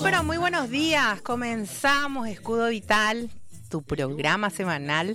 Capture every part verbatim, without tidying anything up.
pero muy buenos días. Comenzamos Escudo Vital, tu programa semanal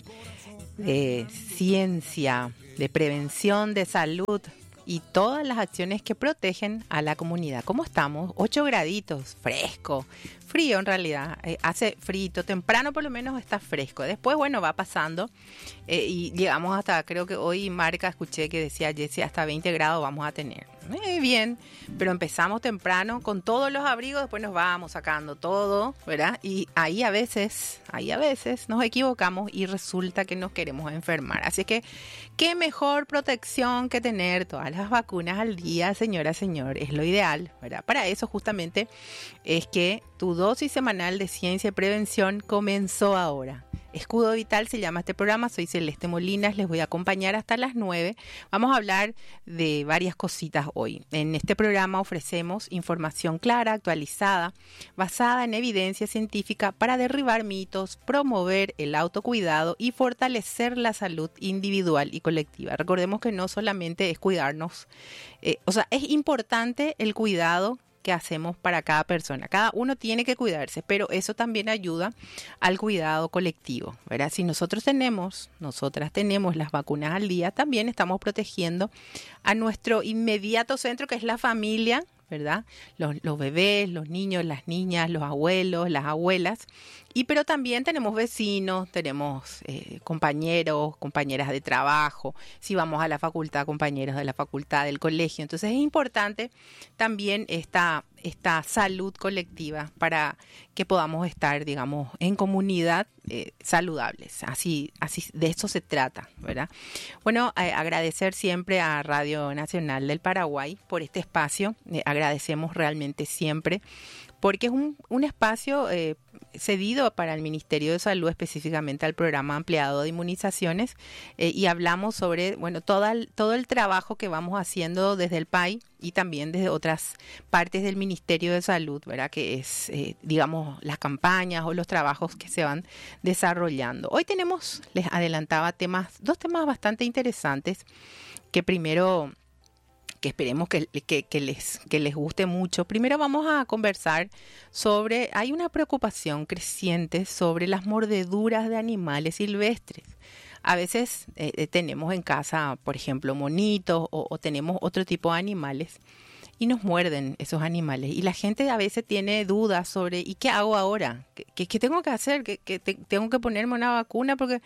de ciencia, de prevención, de salud y todas las acciones que protegen a la comunidad. ¿Cómo estamos? Ocho graditos, fresco, frío en realidad. Eh, hace frito, temprano por lo menos está fresco. Después, bueno, va pasando eh, y llegamos hasta, creo que hoy marca, escuché que decía Jessie, hasta veinte grados vamos a tener. Eh, bien, pero empezamos temprano con todos los abrigos, después nos vamos sacando todo, ¿verdad? Y ahí a veces, ahí a veces nos equivocamos y resulta que nos queremos enfermar. Así que, qué mejor protección que tener todas las vacunas al día, señora, señor, es lo ideal, ¿verdad? Para eso justamente es que tu dosis semanal de ciencia y prevención comenzó ahora. Escudo Vital se llama este programa, soy Celeste Molinas, les voy a acompañar hasta las nueve. Vamos a hablar de varias cositas hoy. En este programa ofrecemos información clara, actualizada, basada en evidencia científica para derribar mitos, promover el autocuidado y fortalecer la salud individual y colectiva. Recordemos que no solamente es cuidarnos, eh, o sea, es importante el cuidado que hacemos para cada persona. Cada uno tiene que cuidarse, pero eso también ayuda al cuidado colectivo, ¿verdad? Si nosotros tenemos, nosotras tenemos las vacunas al día, también estamos protegiendo a nuestro inmediato centro, que es la familia, ¿verdad? Los, los bebés, los niños, las niñas, los abuelos, las abuelas. Y pero también tenemos vecinos, tenemos eh, compañeros, compañeras de trabajo, si vamos a la facultad, compañeros de la facultad, del colegio. Entonces es importante también esta, esta salud colectiva para que podamos estar, digamos, en comunidad eh, saludables. Así, así de eso se trata, ¿verdad? Bueno, eh, agradecer siempre a Radio Nacional del Paraguay por este espacio. Eh, agradecemos realmente siempre, porque es un, un espacio eh, cedido para el Ministerio de Salud, específicamente al programa ampliado de inmunizaciones, eh, y hablamos sobre, bueno, todo el, todo el trabajo que vamos haciendo desde el P A I y también desde otras partes del Ministerio de Salud, ¿verdad? Que es, eh, digamos, las campañas o los trabajos que se van desarrollando. Hoy tenemos, les adelantaba, temas, dos temas bastante interesantes, que primero, que esperemos que, que, que, les, que les guste mucho. Primero vamos a conversar sobre, hay una preocupación creciente sobre las mordeduras de animales silvestres. A veces eh, tenemos en casa, por ejemplo, monitos o, o tenemos otro tipo de animales y nos muerden esos animales. Y la gente a veces tiene dudas sobre, ¿y qué hago ahora? ¿Qué, qué, qué tengo que hacer? ¿Qué, qué te, tengo que ponerme una vacuna? Porque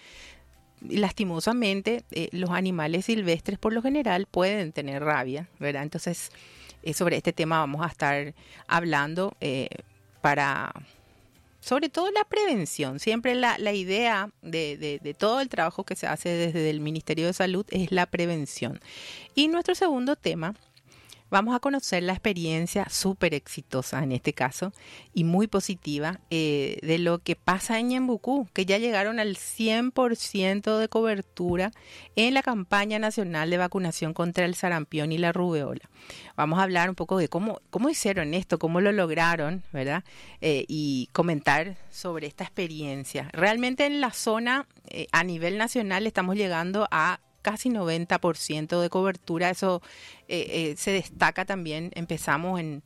lastimosamente eh, los animales silvestres por lo general pueden tener rabia, ¿verdad? Entonces eh, sobre este tema vamos a estar hablando eh, para, sobre todo la prevención. Siempre la, la idea de, de, de todo el trabajo que se hace desde el Ministerio de Salud es la prevención. Y nuestro segundo tema, vamos a conocer la experiencia súper exitosa en este caso y muy positiva eh, de lo que pasa en Ñembucú, que ya llegaron al cien por ciento de cobertura en la campaña nacional de vacunación contra el sarampión y la rubeola. Vamos a hablar un poco de cómo, cómo hicieron esto, cómo lo lograron, ¿verdad? Eh, y comentar sobre esta experiencia. Realmente en la zona, eh, a nivel nacional, estamos llegando a casi noventa por ciento de cobertura. Eso eh, eh, se destaca también. Empezamos en,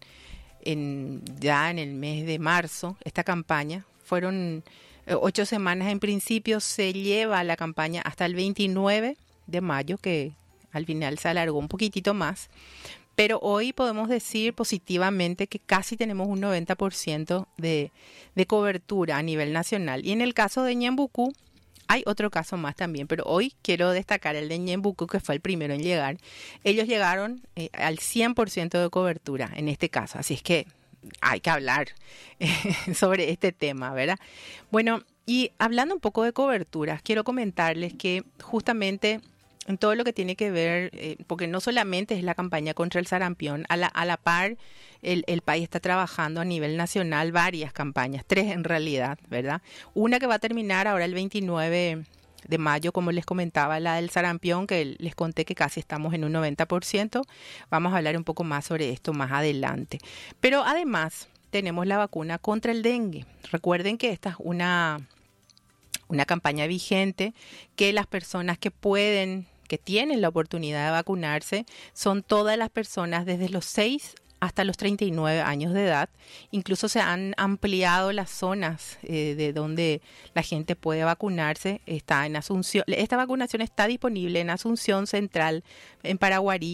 en ya en el mes de marzo esta campaña. Fueron eh, ocho semanas en principio. Se lleva la campaña hasta el veintinueve de mayo, que al final se alargó un poquitito más. Pero hoy podemos decir positivamente que casi tenemos un noventa por ciento de, de cobertura a nivel nacional. Y en el caso de Ñembucú, hay otro caso más también, pero hoy quiero destacar el de Ñembucú, que fue el primero en llegar. Ellos llegaron eh, al cien por ciento de cobertura en este caso, así es que hay que hablar eh, sobre este tema, ¿verdad? Bueno, y hablando un poco de coberturas, quiero comentarles que justamente en todo lo que tiene que ver, eh, porque no solamente es la campaña contra el sarampión, a la, a la par el, el país está trabajando a nivel nacional varias campañas, tres en realidad, ¿verdad? Una que va a terminar ahora el veintinueve de mayo, como les comentaba, la del sarampión, que les conté que casi estamos en un noventa por ciento. Vamos a hablar un poco más sobre esto más adelante. Pero además tenemos la vacuna contra el dengue. Recuerden que esta es una, una campaña vigente, que las personas que pueden, que tienen la oportunidad de vacunarse, son todas las personas desde los seis hasta los treinta y nueve años de edad. Incluso se han ampliado las zonas eh, de donde la gente puede vacunarse. Está en Asunción. Esta vacunación está disponible en Asunción Central, en Paraguarí